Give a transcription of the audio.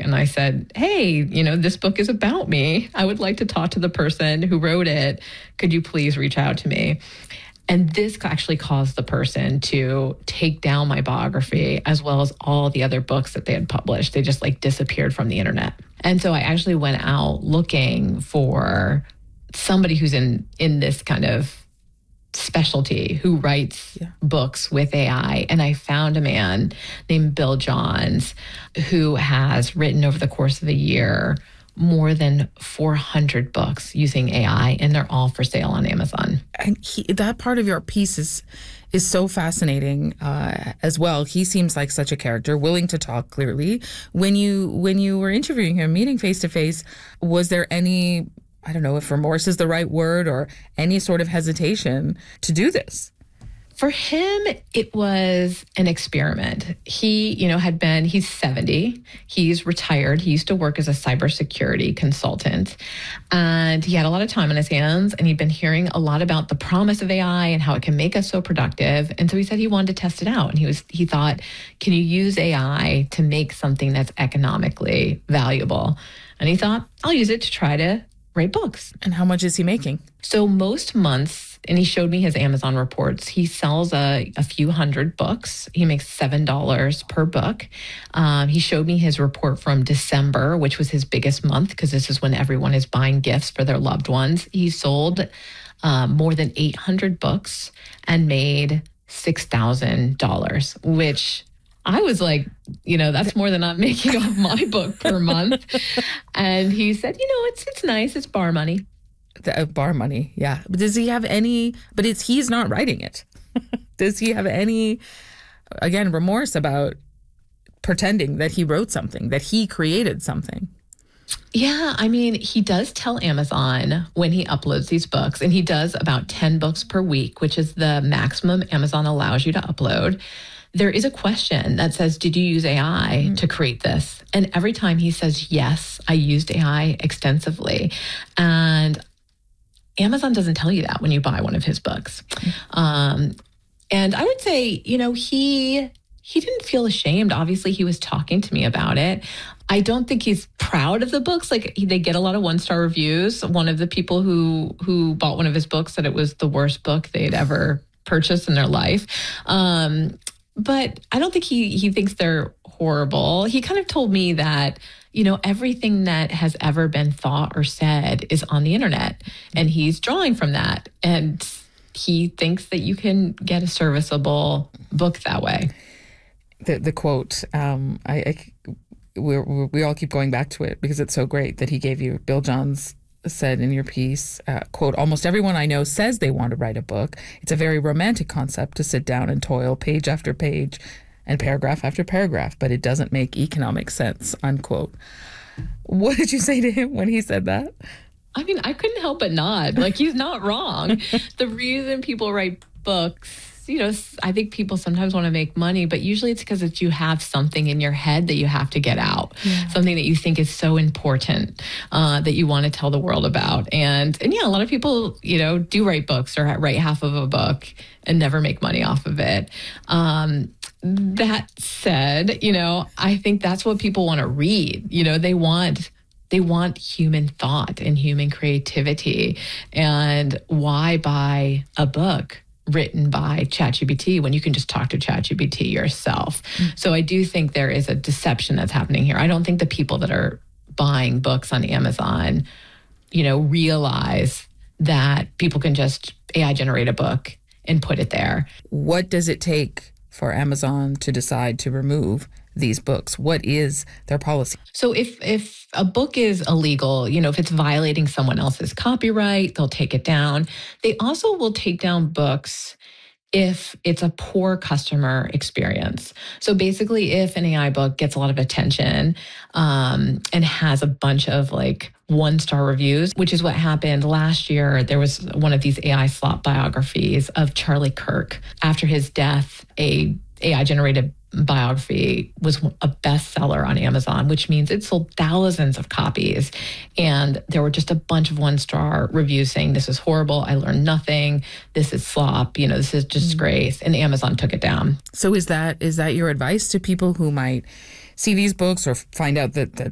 And I said, hey, this book is about me. I would like to talk to the person who wrote it. Could you please reach out to me? And this actually caused the person to take down my biography as well as all the other books that they had published. They just disappeared from the internet. And so I actually went out looking for somebody who's in this kind of specialty who writes books with AI. And I found a man named Bill Johns who has written over the course of a year more than 400 books using AI, and they're all for sale on Amazon. And that part of your piece is so fascinating as well. He seems like such a character, willing to talk clearly. When you were interviewing him, meeting face to face, was there any, I don't know if remorse is the right word, or any sort of hesitation to do this? For him, it was an experiment. He, he's 70. He's retired. He used to work as a cybersecurity consultant, and he had a lot of time on his hands, and he'd been hearing a lot about the promise of AI and how it can make us so productive. And so he said he wanted to test it out. And he thought, can you use AI to make something that's economically valuable? And he thought, I'll use it to try to write books. And how much is he making? So most months, and he showed me his Amazon reports, he sells a few hundred books. He makes $7 per book. He showed me his report from December, which was his biggest month, because this is when everyone is buying gifts for their loved ones. He sold more than 800 books and made $6,000, which I was like, that's more than I'm making off my book per month. And he said, it's nice. It's bar money. Bar money, yeah. But does he have any, he's not writing it. Does he have any, again, remorse about pretending that he wrote something, that he created something? Yeah, he does tell Amazon when he uploads these books, and he does about 10 books per week, which is the maximum Amazon allows you to upload. There is a question that says, did you use AI to create this? And every time he says, yes, I used AI extensively. And Amazon doesn't tell you that when you buy one of his books. And I would say, he didn't feel ashamed. Obviously, he was talking to me about it. I don't think he's proud of the books. They get a lot of 1-star reviews. One of the people who bought one of his books said it was the worst book they'd ever purchased in their life. But I don't think he thinks they're horrible. He kind of told me that, everything that has ever been thought or said is on the internet, and he's drawing from that. And he thinks that you can get a serviceable book that way. The quote, we all keep going back to it because it's so great that he gave you. Bill Johns said in your piece, quote, almost everyone I know says they want to write a book. It's a very romantic concept to sit down and toil page after page and paragraph after paragraph, but it doesn't make economic sense, unquote. What did you say to him when he said that? I couldn't help but nod. He's not wrong. The reason people write books, I think people sometimes want to make money, but usually it's because you have something in your head that you have to get out, something that you think is so important that you want to tell the world about. And yeah, a lot of people, do write books or write half of a book and never make money off of it. That said, I think that's what people want to read. They want human thought and human creativity. And why buy a book written by ChatGPT when you can just talk to ChatGPT yourself? So I do think there is a deception that's happening here. I don't think the people that are buying books on Amazon, realize that people can just AI generate a book and put it there. What does it take for Amazon to decide to remove these books? What is their policy? So if a book is illegal, if it's violating someone else's copyright, they'll take it down. They also will take down books if it's a poor customer experience. So basically, if an AI book gets a lot of attention and has a bunch of 1-star reviews, which is what happened last year. There was one of these AI slop biographies of Charlie Kirk. After his death, a AI-generated biography was a bestseller on Amazon, which means it sold thousands of copies. And there were just a bunch of 1-star reviews saying, this is horrible, I learned nothing, this is slop, this is disgrace. And Amazon took it down. So is that your advice to people who might see these books or find out that